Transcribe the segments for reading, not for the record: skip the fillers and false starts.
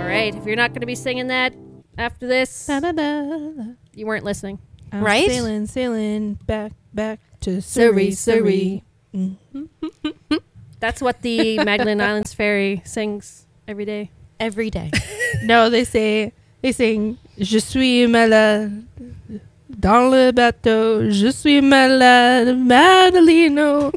right. If you're not going to be singing that after this, Da-da-da. you weren't listening. I'm Right? Sailing back to Surrey. Mhm. That's what the Magdalen Islands Ferry sings every day. Every day. No, they sing, Je suis malade dans le bateau, je suis malade, Madelino.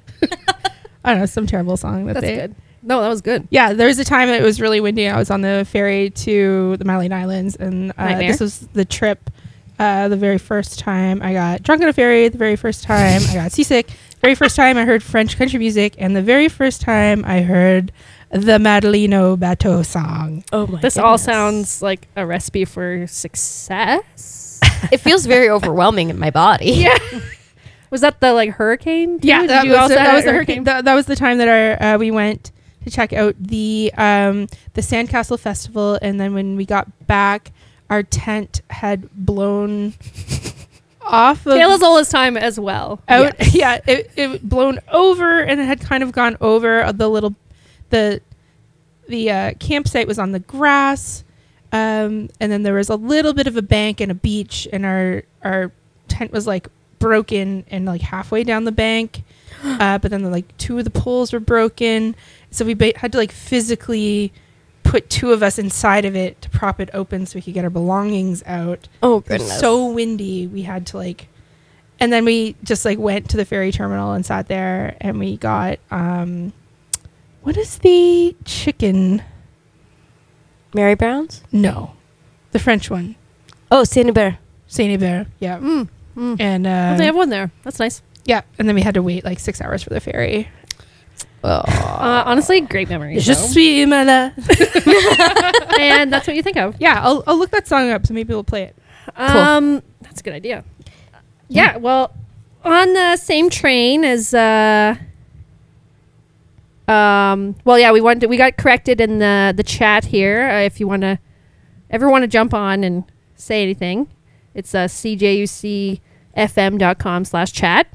I don't know, some terrible song that That's they. good. No, that was good. Yeah, there was a time that it was really windy. I was on the ferry to the Magdalen Islands, and Nightmare. this was the trip. The very first time I got drunk on a ferry, the very first time I got seasick, very first time I heard French country music, and the very first time I heard the Madelino Bateau song. Oh my This all sounds like a recipe for success. It feels very overwhelming in my body. Yeah. Was that the like hurricane? too? Yeah, Did that you was, also that have was a the hurricane. That was the time that we went to check out the Sandcastle Festival, and then when we got back, our tent had blown off of Tale as old as time as well. out. Yes. Yeah, it blown over, and it had kind of gone over the campsite was on the grass, and then there was a little bit of a bank and a beach, and our tent was like broken and like halfway down the bank, but then like two of the poles were broken, so we had to like physically put two of us inside of it to prop it open so we could get our belongings out. Oh, It was goodness. so windy, we had to like, and then we just like went to the ferry terminal and sat there, and we got what is the chicken? Mary Brown's? No, the French one, Oh, Saint-Hubert. Saint-Hubert. Yeah, and Oh, they have one there. That's nice. yeah, and then we had to wait like 6 hours for the ferry. Honestly, great memories. Je though. suis malade. And that's what you think of. Yeah, I'll look that song up so maybe we'll play it. That's a good idea. Yeah, well, on the same train as we got corrected in the chat here. If you ever want to jump on and say anything, it's cjucfm.com/chat.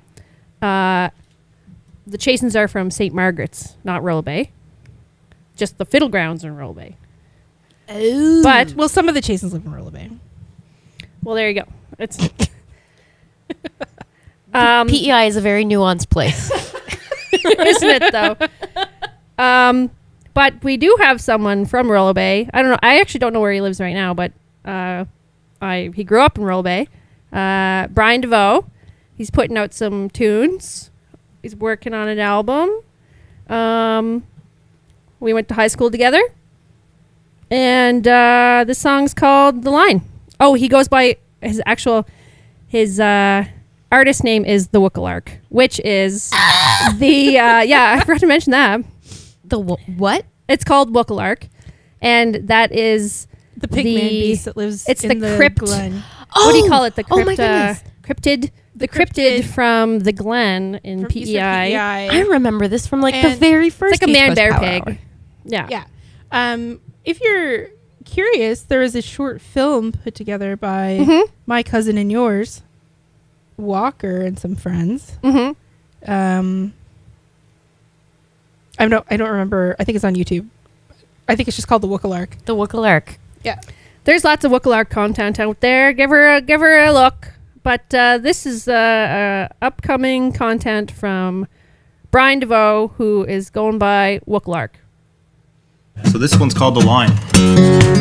The Chasins are from St. Margaret's, not Royal Bay. Just the Fiddle Grounds in Royal Bay. Oh, But well, some of the Chasins live in Royal Bay. well, there you go. It's PEI is a very nuanced place. isn't it though? But we do have someone from Royal Bay. I don't know. I actually don't know where he lives right now, but he grew up in Royal Bay. Brian DeVoe. He's putting out some tunes. He's working on an album. We went to high school together, and this song's called "The Line." Oh, he goes by his artist name is The Wookalark, which is I forgot to mention that. The what? It's called Wookalark, and that is The pigman beast that lives it's in the the crypt. Glen. What do you call it? The Oh my crypt, goodness. cryptid. The cryptid. cryptid from the Glen in From Eastern PEI. I remember this from like the And very first. It's like a East man Coast bear Power pig. Hour. Yeah. Yeah. If you're curious, there was a short film put together by Mm-hmm. my cousin and yours, Walker, and some friends. Mm-hmm. I don't remember. I think it's on YouTube. I think it's just called The Wookalark. The Wookalark. Yeah. There's lots of Wookalark content out there. Give her a look. But this is upcoming content from Brian DeVoe, who is going by Wookalark. So this one's called The Line.